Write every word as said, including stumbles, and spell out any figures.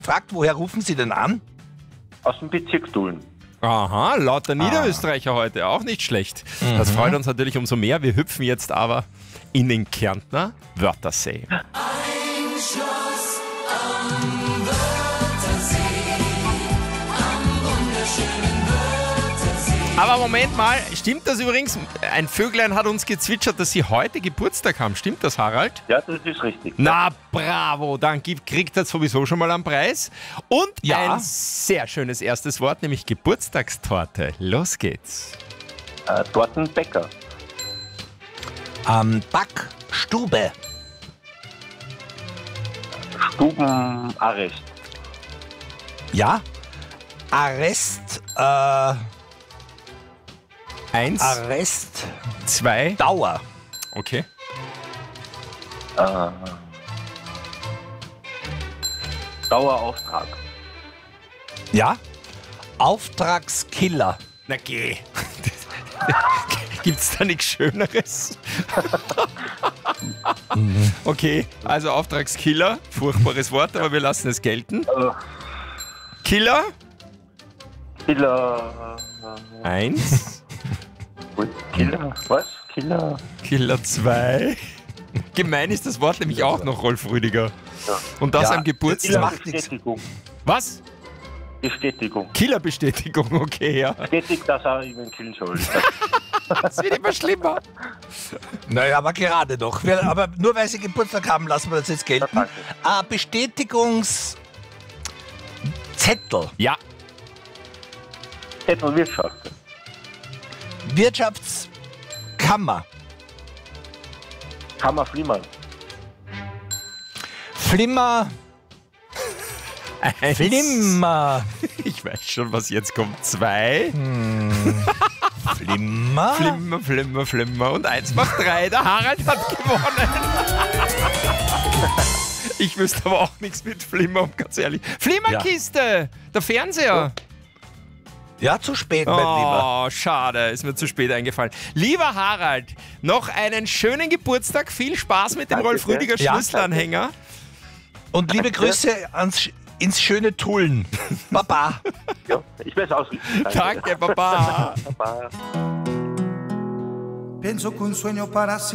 fragt, woher rufen Sie denn an? Aus dem Bezirk Tulln. Aha, lauter Niederösterreicher heute, auch nicht schlecht. Mhm. Das freut uns natürlich umso mehr. Wir hüpfen jetzt aber in den Kärntner Wörthersee. Ein Schloss am Wörthersee, am wunderschönen Wörthersee. Aber Moment mal, stimmt das übrigens? Ein Vöglein hat uns gezwitschert, dass Sie heute Geburtstag haben. Stimmt das, Harald? Ja, das ist richtig. Na, bravo, dann gibt, kriegt er sowieso schon mal einen Preis. Und Ja. ein sehr schönes erstes Wort, nämlich Geburtstagstorte. Los geht's. Äh, Tortenbäcker. Ähm, Backstube. Stubenarrest. Ja. Arrest, äh, Eins, Arrest, zwei, Dauer. okay. Äh, Dauerauftrag. Ja. Auftragskiller. Na geh. Gibt's da nichts Schöneres? Okay, also Auftragskiller, furchtbares Wort, aber wir lassen es gelten. Äh, Killer, Killer. Äh, eins, gut, Killer. Was? Killer. Killer zwei. Gemein ist das Wort nämlich auch noch, Rolf Rüdiger. Ja. Und das Ja, am Geburtstag. das macht nichts. Bestätigung. Was? Bestätigung. Killerbestätigung, okay, ja. Bestätigt, dass er über killen soll. Das wird immer schlimmer. Naja, aber gerade doch. Wir, aber nur weil Sie Geburtstag haben, lassen wir das jetzt gelten. Ja, Äh, Bestätigungszettel. Ja, Zettelwirtschaft. Wirtschaftskammer. Kammer Flimmern. Flimmer. eins. Flimmer. Ich weiß schon, was jetzt kommt. Zwei. Flimmer. Flimmer, flimmer, flimmer. Und eins macht drei. Der Harald hat gewonnen. Ich wüsste aber auch nichts mit Flimmer, um ganz ehrlich. Flimmerkiste, der Fernseher. Ja, zu spät, mein Lieber. Oh, schade, ist mir zu spät eingefallen. Lieber Harald, noch einen schönen Geburtstag. Viel Spaß mit dem Danke Rolf Rüdiger sehr. Ja, Schlüsselanhänger. Und liebe Grüße ans, ins schöne Tulln. Baba. Ja, ich werde es ausrichten. Danke, Baba. Baba. Pienso que un sueño para